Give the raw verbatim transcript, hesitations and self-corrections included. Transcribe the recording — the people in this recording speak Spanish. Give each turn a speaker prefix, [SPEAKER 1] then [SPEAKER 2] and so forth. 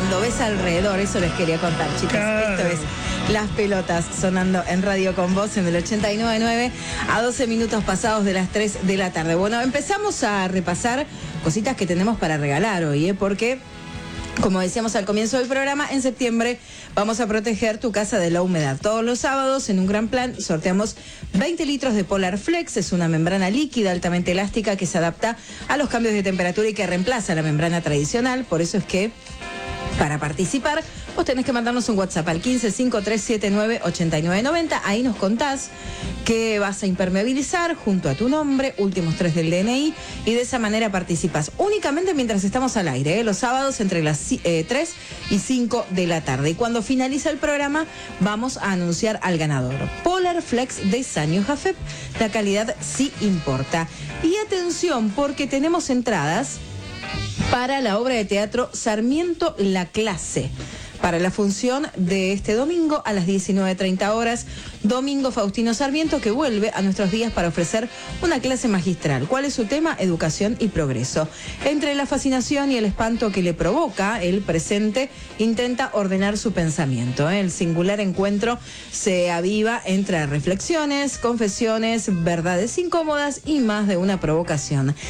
[SPEAKER 1] cuando ves alrededor, eso les quería contar, chicos.
[SPEAKER 2] Claro.
[SPEAKER 1] Esto es Las Pelotas, sonando en Radio con Vos en el ochenta y nueve punto nueve a doce minutos pasados de las tres de la tarde. Bueno, empezamos a repasar cositas que tenemos para regalar hoy, ¿eh? Porque, como decíamos al comienzo del programa, en septiembre vamos a proteger tu casa de la humedad. Todos los sábados, en un gran plan, sorteamos veinte litros de Polar Flex. Es una membrana líquida altamente elástica que se adapta a los cambios de temperatura y que reemplaza la membrana tradicional. Por eso es que, para participar, vos tenés que mandarnos un WhatsApp al quince cinco tres siete nueve ocho nueve nueve cero. Ahí nos contás que vas a impermeabilizar junto a tu nombre, últimos tres del D N I, y de esa manera participas únicamente mientras estamos al aire, ¿eh? Los sábados entre las eh, tres y cinco de la tarde. Y cuando finaliza el programa, vamos a anunciar al ganador. Polar Flex de Sanyo Jafet. La calidad sí importa. Y atención, porque tenemos entradas para la obra de teatro Sarmiento La Clase, para la función de este domingo a las diecinueve treinta horas. Domingo Faustino Sarmiento, que vuelve a nuestros días para ofrecer una clase magistral. ¿Cuál es su tema? Educación y progreso. Entre la fascinación y el espanto que le provoca el presente, intenta ordenar su pensamiento, ¿eh? El singular encuentro se aviva entre reflexiones, confesiones, verdades incómodas y más de una provocación.